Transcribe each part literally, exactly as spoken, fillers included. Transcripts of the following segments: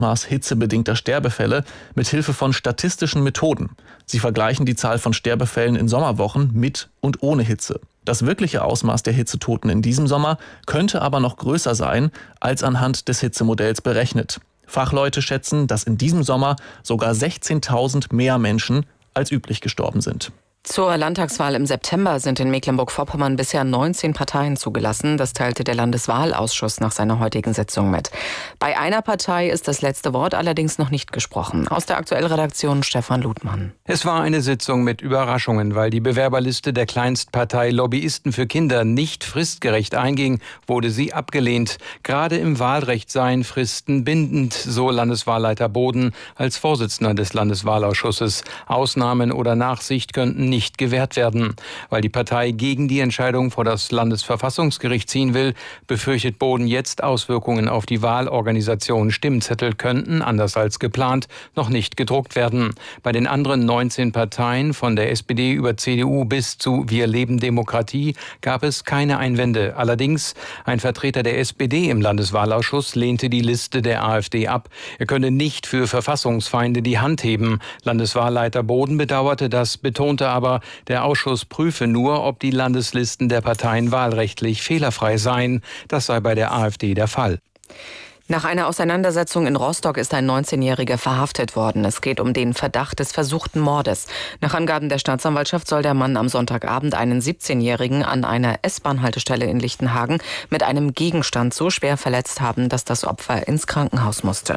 Ausmaß hitzebedingter Sterbefälle mit Hilfe von statistischen Methoden. Sie vergleichen die Zahl von Sterbefällen in Sommerwochen mit und ohne Hitze. Das wirkliche Ausmaß der Hitzetoten in diesem Sommer könnte aber noch größer sein, als anhand des Hitzemodells berechnet. Fachleute schätzen, dass in diesem Sommer sogar sechzehntausend mehr Menschen als üblich gestorben sind. Zur Landtagswahl im September sind in Mecklenburg-Vorpommern bisher neunzehn Parteien zugelassen. Das teilte der Landeswahlausschuss nach seiner heutigen Sitzung mit. Bei einer Partei ist das letzte Wort allerdings noch nicht gesprochen. Aus der Aktuellredaktion Stefan Ludmann. Es war eine Sitzung mit Überraschungen, weil die Bewerberliste der Kleinstpartei Lobbyisten für Kinder nicht fristgerecht einging, wurde sie abgelehnt. Gerade im Wahlrecht seien Fristen bindend, so Landeswahlleiter Boden als Vorsitzender des Landeswahlausschusses. Ausnahmen oder Nachsicht könnten nicht gewährt werden. Weil die Partei gegen die Entscheidung vor das Landesverfassungsgericht ziehen will, befürchtet Boden jetzt Auswirkungen auf die Wahlorganisation. Stimmzettel könnten, anders als geplant, noch nicht gedruckt werden. Bei den anderen neunzehn Parteien, von der S P D über C D U bis zu Wir leben Demokratie, gab es keine Einwände. Allerdings, ein Vertreter der S P D im Landeswahlausschuss lehnte die Liste der AfD ab. Er könne nicht für Verfassungsfeinde die Hand heben. Landeswahlleiter Boden bedauerte das, betonte aber, Aber der Ausschuss prüfe nur, ob die Landeslisten der Parteien wahlrechtlich fehlerfrei seien. Das sei bei der AfD der Fall. Nach einer Auseinandersetzung in Rostock ist ein neunzehnjähriger verhaftet worden. Es geht um den Verdacht des versuchten Mordes. Nach Angaben der Staatsanwaltschaft soll der Mann am Sonntagabend einen siebzehnjährigen an einer S-Bahn-Haltestelle in Lichtenhagen mit einem Gegenstand so schwer verletzt haben, dass das Opfer ins Krankenhaus musste.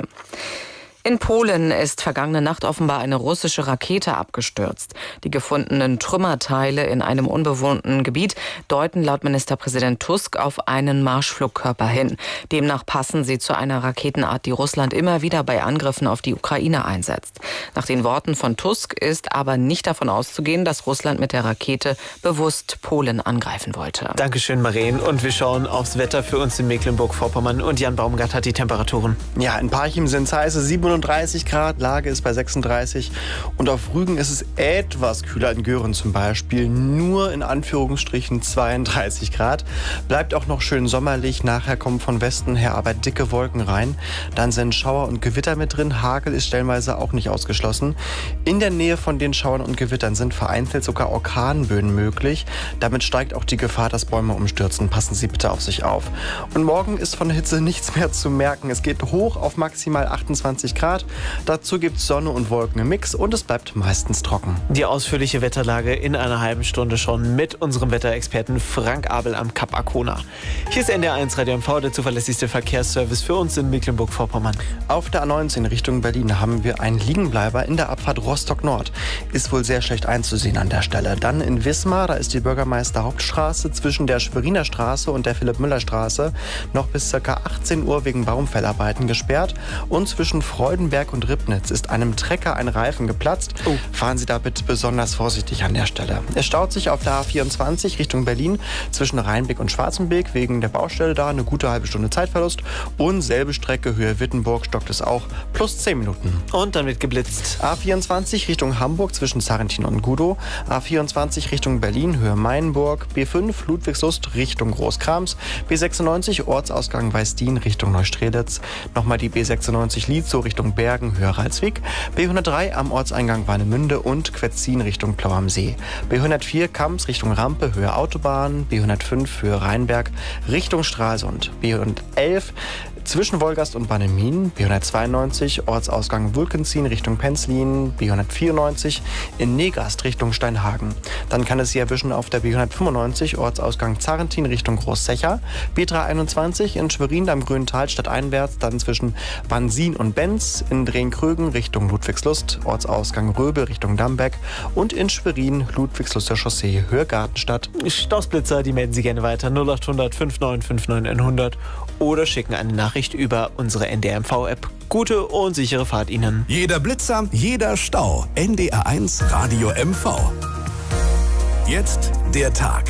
In Polen ist vergangene Nacht offenbar eine russische Rakete abgestürzt. Die gefundenen Trümmerteile in einem unbewohnten Gebiet deuten laut Ministerpräsident Tusk auf einen Marschflugkörper hin. Demnach passen sie zu einer Raketenart, die Russland immer wieder bei Angriffen auf die Ukraine einsetzt. Nach den Worten von Tusk ist aber nicht davon auszugehen, dass Russland mit der Rakete bewusst Polen angreifen wollte. Dankeschön, Maren. Und wir schauen aufs Wetter für uns in Mecklenburg-Vorpommern. Und Jan Baumgart hat die Temperaturen. Ja, in Parchim sind es heiße siebenunddreißig Grad, Lage ist bei sechsunddreißig und auf Rügen ist es etwas kühler, in Göhren zum Beispiel, nur in Anführungsstrichen zweiunddreißig Grad. Bleibt auch noch schön sommerlich, nachher kommen von Westen her aber dicke Wolken rein. Dann sind Schauer und Gewitter mit drin, Hagel ist stellenweise auch nicht ausgeschlossen. In der Nähe von den Schauern und Gewittern sind vereinzelt sogar Orkanböen möglich. Damit steigt auch die Gefahr, dass Bäume umstürzen. Passen Sie bitte auf sich auf. Und morgen ist von Hitze nichts mehr zu merken. Es geht hoch auf maximal achtundzwanzig Grad. Dazu gibt es Sonne und Wolken im Mix und es bleibt meistens trocken. Die ausführliche Wetterlage in einer halben Stunde schon mit unserem Wetterexperten Frank Abel am Kap Arkona. Hier ist N D R eins Radio M V, der zuverlässigste Verkehrsservice für uns in Mecklenburg-Vorpommern. Auf der A neunzehn Richtung Berlin haben wir einen Liegenbleiber in der Abfahrt Rostock Nord. Ist wohl sehr schlecht einzusehen an der Stelle. Dann in Wismar, da ist die Bürgermeister Hauptstraße zwischen der Schweriner Straße und der Philipp-Müller-Straße noch bis ca. achtzehn Uhr wegen Baumfellarbeiten gesperrt. Und zwischen Freudenberg und Ribnitz ist einem Trecker ein Reifen geplatzt. Oh. Fahren Sie da bitte besonders vorsichtig an der Stelle. Es staut sich auf der A vierundzwanzig Richtung Berlin zwischen Rheinbeck und Schwarzenbeek wegen der Baustelle da eine gute halbe Stunde Zeitverlust. Und selbe Strecke Höhe Wittenburg stockt es auch plus zehn Minuten. Und dann wird geblitzt. A vierundzwanzig Richtung Hamburg zwischen Sarrentin und Gudow. A vierundzwanzig Richtung Berlin Höhe Mainburg. B fünf Ludwigslust Richtung Großkrams. B sechsundneunzig Ortsausgang Weißdien Richtung Neustrelitz. Nochmal die B sechsundneunzig Lietzow Richtung Bergen Höhe Ralswiek. B hundertdrei am Ortseingang Warnemünde und Quetzin Richtung Plau am See. B hundertvier Kamps Richtung Rampe Höhe Autobahn. B hundertfünf Höhe Rheinberg Richtung Stralsund. B hundertelf zwischen Wolgast und Bannemin, B hundertzweiundneunzig Ortsausgang Wulkenzien Richtung Penzlin, B hundertvierundneunzig in Negast Richtung Steinhagen. Dann kann es Sie erwischen auf der B hundertfünfundneunzig Ortsausgang Zarrentin Richtung Großzecher, B dreihunderteinundzwanzig in Schwerin am Grünental stadteinwärts, dann zwischen Bansin und Benz, in Drehkrögen Richtung Ludwigslust, Ortsausgang Röbel Richtung Damberg und in Schwerin Ludwigsluster Chaussee Höhe Gartenstadt. Stoßblitzer, die melden Sie gerne weiter null achthundert fünfundneunzig neunundfünfzig hundert oder schicken eine Nachricht über unsere N D R M V-App. Gute und sichere Fahrt Ihnen. Jeder Blitzer, jeder Stau. N D R eins Radio M V. Jetzt der Tag.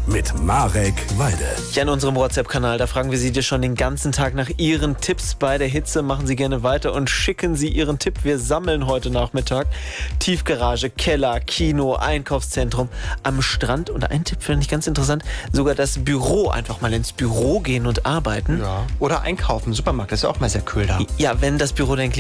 mit Marek Weide. Ja, in unserem WhatsApp-Kanal, da fragen wir Sie dir schon den ganzen Tag nach Ihren Tipps bei der Hitze. Machen Sie gerne weiter und schicken Sie Ihren Tipp. Wir sammeln heute Nachmittag Tiefgarage, Keller, Kino, Einkaufszentrum am Strand. Und ein Tipp finde ich ganz interessant, sogar das Büro, einfach mal ins Büro gehen und arbeiten. Ja. Oder einkaufen, Supermarkt, das ist ja auch mal sehr cool da. Ja, wenn das Büro dann